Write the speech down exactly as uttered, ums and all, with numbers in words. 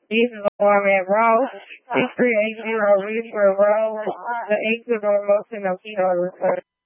This is Alarm at Ross, six three eight zero Ridgeway Road, the exit on Motion of Kilo.